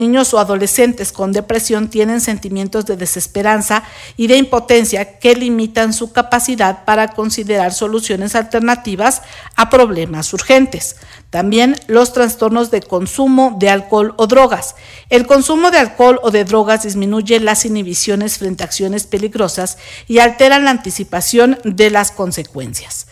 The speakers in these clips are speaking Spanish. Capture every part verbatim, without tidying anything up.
Niños o adolescentes con depresión tienen sentimientos de desesperanza y de impotencia que limitan su capacidad para considerar soluciones alternativas a problemas urgentes. También los trastornos de consumo de alcohol o drogas. El consumo de alcohol o de drogas disminuye las inhibiciones frente a acciones peligrosas y alteran la anticipación de las consecuencias.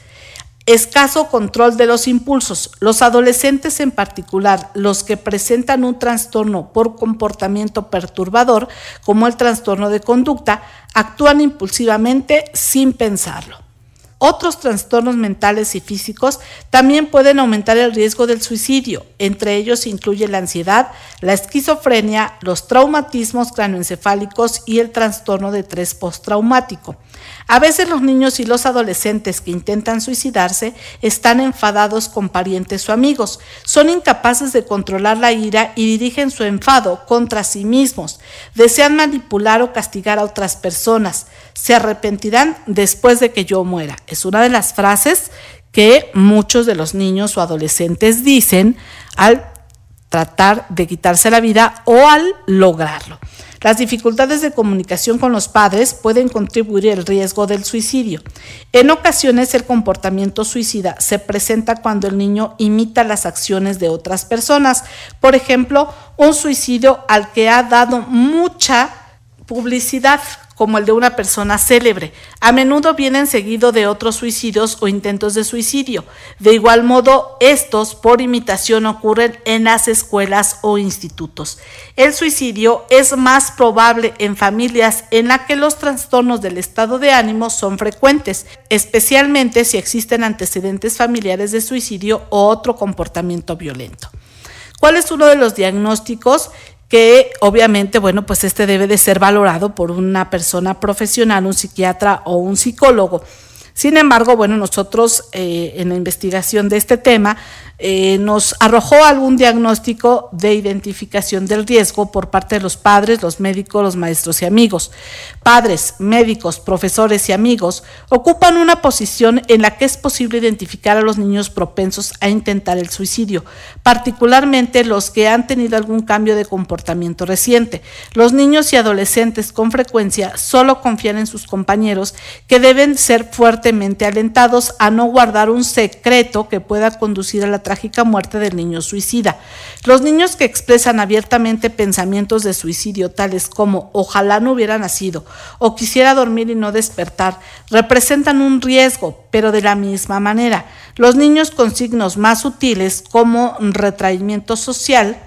Escaso control de los impulsos. Los adolescentes, en particular los que presentan un trastorno por comportamiento perturbador, como el trastorno de conducta, actúan impulsivamente sin pensarlo. Otros trastornos mentales y físicos también pueden aumentar el riesgo del suicidio. Entre ellos se incluye la ansiedad, la esquizofrenia, los traumatismos cráneoencefálicos y el trastorno de estrés postraumático. A veces los niños y los adolescentes que intentan suicidarse están enfadados con parientes o amigos, son incapaces de controlar la ira y dirigen su enfado contra sí mismos, desean manipular o castigar a otras personas, se arrepentirán después de que yo muera. Es una de las frases que muchos de los niños o adolescentes dicen al tratar de quitarse la vida o al lograrlo. Las dificultades de comunicación con los padres pueden contribuir al riesgo del suicidio. En ocasiones, el comportamiento suicida se presenta cuando el niño imita las acciones de otras personas. Por ejemplo, un suicidio al que ha dado mucha publicidad, como el de una persona célebre. A menudo vienen seguidos de otros suicidios o intentos de suicidio. De igual modo, estos por imitación ocurren en las escuelas o institutos. El suicidio es más probable en familias en las que los trastornos del estado de ánimo son frecuentes, especialmente si existen antecedentes familiares de suicidio o otro comportamiento violento. ¿Cuál es uno de los diagnósticos? Que obviamente, bueno, pues este debe de ser valorado por una persona profesional, un psiquiatra o un psicólogo. Sin embargo, bueno, nosotros eh, en la investigación de este tema eh, nos arrojó algún diagnóstico de identificación del riesgo por parte de los padres, los médicos, los maestros y amigos. Padres, médicos, profesores y amigos ocupan una posición en la que es posible identificar a los niños propensos a intentar el suicidio, particularmente los que han tenido algún cambio de comportamiento reciente. Los niños y adolescentes con frecuencia solo confían en sus compañeros, que deben ser fuertemente alentados a no guardar un secreto que pueda conducir a la trágica muerte del niño suicida. Los niños que expresan abiertamente pensamientos de suicidio, tales como ojalá no hubiera nacido o quisiera dormir y no despertar, representan un riesgo, pero de la misma manera. Los niños con signos más sutiles como retraimiento social,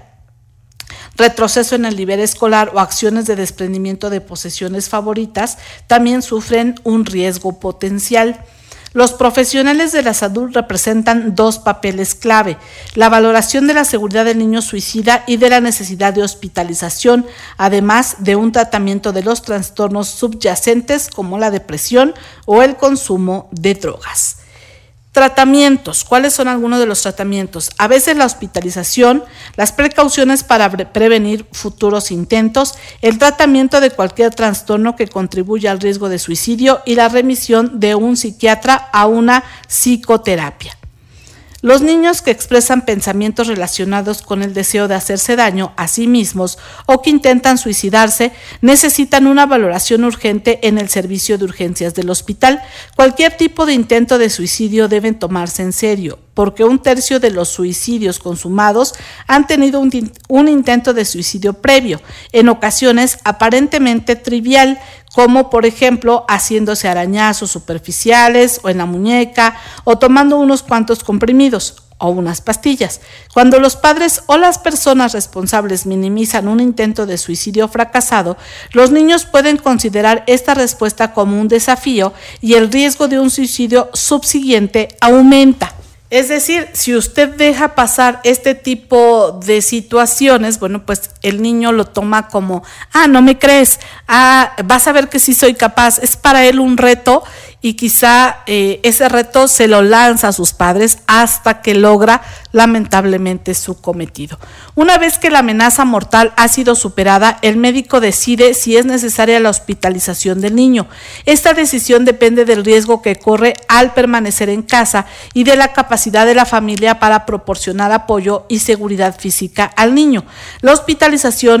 retroceso en el nivel escolar o acciones de desprendimiento de posesiones favoritas también sufren un riesgo potencial. Los profesionales de la salud representan dos papeles clave: la valoración de la seguridad del niño suicida y de la necesidad de hospitalización, además de un tratamiento de los trastornos subyacentes como la depresión o el consumo de drogas. Tratamientos. ¿Cuáles son algunos de los tratamientos? A veces la hospitalización, las precauciones para prevenir futuros intentos, el tratamiento de cualquier trastorno que contribuya al riesgo de suicidio y la remisión de un psiquiatra a una psicoterapia. Los niños que expresan pensamientos relacionados con el deseo de hacerse daño a sí mismos o que intentan suicidarse necesitan una valoración urgente en el servicio de urgencias del hospital. Cualquier tipo de intento de suicidio debe tomarse en serio, porque un tercio de los suicidios consumados han tenido un, un intento de suicidio previo, en ocasiones aparentemente trivial, como por ejemplo haciéndose arañazos superficiales o en la muñeca o tomando unos cuantos comprimidos o unas pastillas. Cuando los padres o las personas responsables minimizan un intento de suicidio fracasado, los niños pueden considerar esta respuesta como un desafío y el riesgo de un suicidio subsiguiente aumenta. Es decir, si usted deja pasar este tipo de situaciones, bueno, pues el niño lo toma como, ah, no me crees, ah, vas a ver que sí soy capaz. Es para él un reto y quizá eh, ese reto se lo lanza a sus padres hasta que logra lamentablemente su cometido. Una vez que la amenaza mortal ha sido superada, el médico decide si es necesaria la hospitalización del niño. Esta decisión depende del riesgo que corre al permanecer en casa y de la capacidad de la familia para proporcionar apoyo y seguridad física al niño. La hospitalización